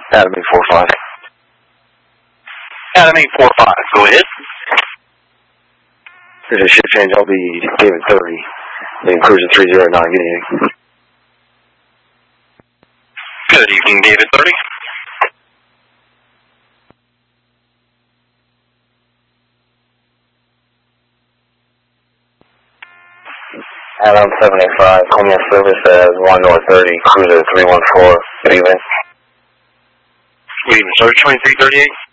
Adam 845. Adam 845, go ahead. There's a shift change. I'll be David 30. Then cruising 309, getting you. Good evening, David 30. Adam 785, call me on service as 1 North 30, cruiser 314. Good evening. Good evening, sir. 2338.